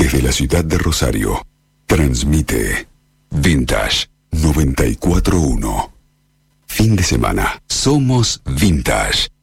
Desde la ciudad de Rosario, transmite Vintage 94.1. Fin de semana, somos Vintage.